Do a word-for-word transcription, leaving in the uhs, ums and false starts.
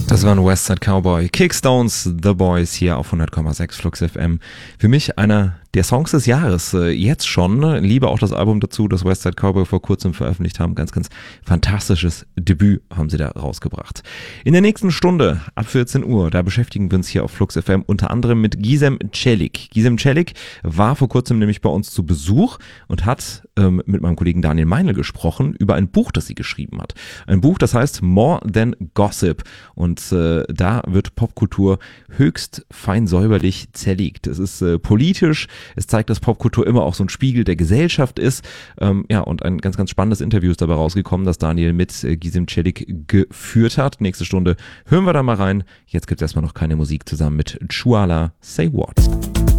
Das waren Westside Cowboy, Kickstones, The Boys hier auf hundert Komma sechs Flux F M. Für mich einer der Songs des Jahres, äh, jetzt schon. Liebe auch das Album dazu, das Westside Cowboy vor kurzem veröffentlicht haben. Ganz, ganz fantastisches Debüt haben sie da rausgebracht. In der nächsten Stunde, ab vierzehn Uhr, da beschäftigen wir uns hier auf Flux F M unter anderem mit Gizem Celik. Gizem Celik war vor kurzem nämlich bei uns zu Besuch und hat ähm, mit meinem Kollegen Daniel Meinl gesprochen über ein Buch, das sie geschrieben hat. Ein Buch, das heißt More Than Gossip. Und äh, da wird Popkultur höchst fein säuberlich zerlegt. Es ist äh, politisch. Es zeigt, dass Popkultur immer auch so ein Spiegel der Gesellschaft ist. Ähm, ja, und ein ganz, ganz spannendes Interview ist dabei rausgekommen, das Daniel mit äh, Gizem Celik geführt hat. Nächste Stunde hören wir da mal rein. Jetzt gibt es erstmal noch keine Musik zusammen mit Chuala, Say What.